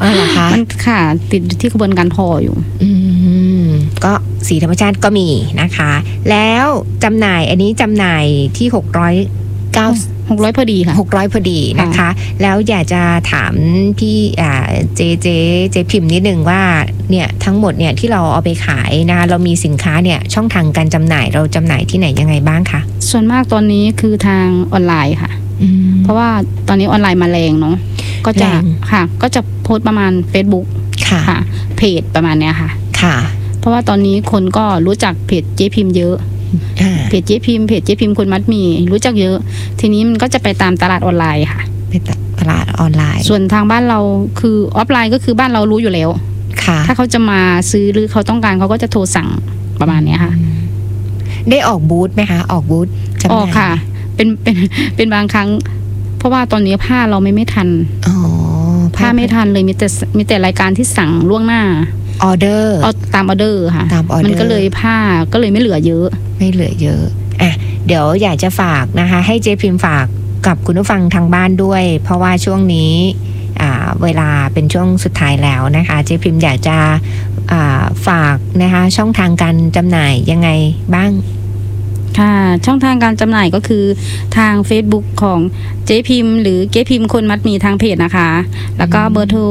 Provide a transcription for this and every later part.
เหรอคะมันค่ะติดที่กระบวนการทออยู่ก็สีธรรมชาติก็มีนะคะแล้วจำหน่ายอันนี้จำหน่ายที่600พอดีค่ะ600พอดีนะคะแล้วอยากจะถามพี่เจพิมพ์นิดนึงว่าเนี่ยทั้งหมดเนี่ยที่เราเอาไปขายนะคะเรามีสินค้าเนี่ยช่องทางการจำหน่ายเราจำหน่ายที่ไหนยังไงบ้างคะส่วนมากตอนนี้คือทางออนไลน์ค่ะเพราะว่าตอนนี้ออนไลน์มาแรงเนาะก็จะโพสต์ประมาณ Facebook ค่ะเพจประมาณเนี้ยค่ะเพราะว่าตอนนี้คนก็รู้จักเพจเจ๊พิมพ์เยอะเพจเจ๊พิมพ์คนมัดมีรู้จักเยอะทีนี้มันก็จะไปตามตลาดออนไลน์ค่ะไปตลาดออนไลน์ส่วนทางบ้านเราคือออฟไลน์ก็คือบ้านเรารู้อยู่แล้วถ้าเขาจะมาซื้อหรือเขาต้องการเขาก็จะโทรสั่งประมาณนี้ค่ะได้ออกบูธไหมคะออกบูธออกค่ะเป็นบางครั้งเพราะว่าตอนนี้ผ้าเราไม่ทันผ้าไม่ทันเลยมีแต่รายการที่สั่งล่วงหน้าออเดอร์ตามออเดอร์ค่ะมันก็เลยผ้าก็เลยไม่เหลือเยอะอ่ะเดี๋ยวอยากจะฝากนะคะให้เจ๊พิมพ์ฝากกับคุณผู้ฟังทางบ้านด้วยเพราะว่าช่วงนี้เวลาเป็นช่วงสุดท้ายแล้วนะคะเจ๊พิมพ์อยากจะฝากนะคะช่องทางการจำหน่ายยังไงบ้างค่ะช่องทางการจำหน่ายก็คือทาง Facebook ของเจ๊พิมพ์หรือเจ๊พิมพ์คนมัดมีทางเพจนะคะแล้วก็เบอร์โทร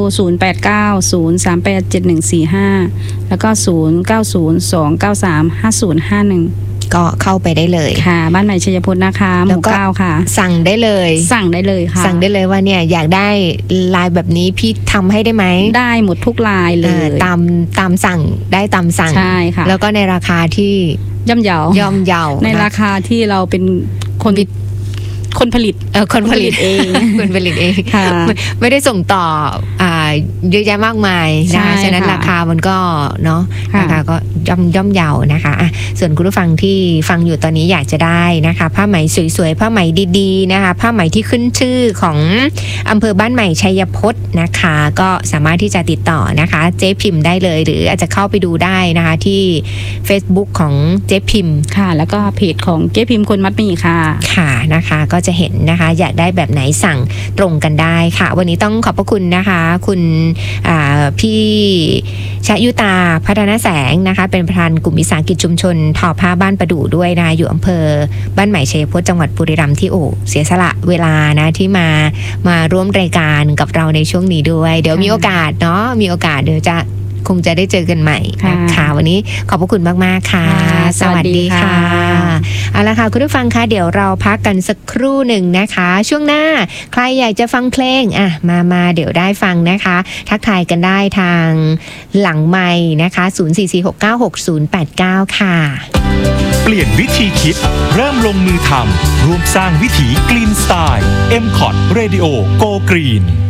0890387145แล้วก็0902935051 ก็เข้าไปได้เลยค่ะบ้านใหม่ชัยพจน์นะคะหมู่9ค่ะสั่งได้เลยค่ะสั่งได้เลยว่าเนี่ยอยากได้ลายแบบนี้พี่ทำให้ได้ไหมได้หมดทุกลายเลยตามสั่งได้ตามสั่งใช่ค่ะแล้วก็ในราคาที่ย่อมเยาในราคาที่เราเป็นคนผลิตเองคนผลิตเองไม่ได้ส่งต่อเยอะแยะมากมายนะคะฉะนั้นราคามันก็เนาะราคาก็ย่อมเยานะคะส่วนคุณผู้ฟังที่ฟังอยู่ตอนนี้อยากจะได้นะคะผ้าไหมสวยๆผ้าไหมดีๆนะคะผ้าไหมที่ขึ้นชื่อของอำเภอบ้านใหม่ชัยพจน์นะคะก็สามารถที่จะติดต่อนะคะเจ๊พิมพ์ได้เลยหรืออาจจะเข้าไปดูได้นะคะที่ Facebook ของเจ๊พิมพ์ค่ะแล้วก็เพจของเจ๊พิมพ์คนมัดหมี่ค่ะนะคะก็จะเห็นนะคะอยากได้แบบไหนสั่งตรงกันได้ค่ะวันนี้ต้องขอบพระคุณนะคะคุณพี่ชยุตาพัฒนาแสงนะคะเป็นประธานกลุ่มวิสาหกิจชุมชนทอผ้าบ้านประดู่ด้วยนะอยู่อำเภอบ้านใหม่ชัยพจน์จังหวัดบุรีรัมย์ที่เสียสละเวลานะที่มาร่วมรายการกับเราในช่วงนี้ด้วยเดี๋ยวมีโอกาสเนาะเดี๋ยวคงจะได้เจอกันใหม่นะคะวันนี้ขอบพระคุณมากๆค่ะสวัสดีค่ะเอาละค่ะคุณผู้ฟังคะเดี๋ยวเราพักกันสักครู่หนึ่งนะคะช่วงหน้าใครอยากจะฟังเพลงมาเดี๋ยวได้ฟังนะคะทักทายกันได้ทางหลังไมค์นะคะ044696089ค่ะเปลี่ยนวิธีคิดเริ่มลงมือทำร่วมสร้างวิถี Green Style MCOT Radio Go Green